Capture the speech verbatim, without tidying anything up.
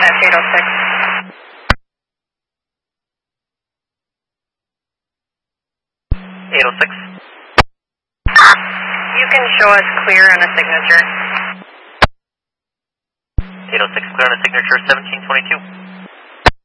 That's eight oh six. eight oh six. You can show us clear on a signature. eight oh six, clear on a signature, seventeen twenty-two.